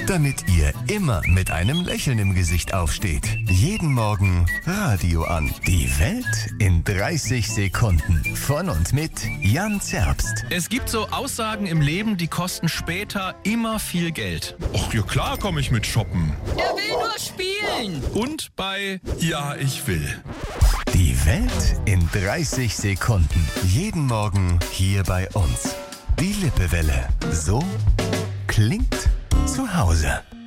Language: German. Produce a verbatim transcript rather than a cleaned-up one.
damit ihr immer mit einem Lächeln im Gesicht aufsteht. Jeden Morgen Radio an. Die Welt in dreißig Sekunden. Von und mit Jan Zerbst. Es gibt so Aussagen im Leben, die kosten später immer viel Geld. Ach ja, klar komme ich mit shoppen. Er will nur spielen. Und bei Ja, ich will. Die Welt in dreißig Sekunden. Jeden Morgen hier bei uns. Die Lippewelle. So klingt zu Hause.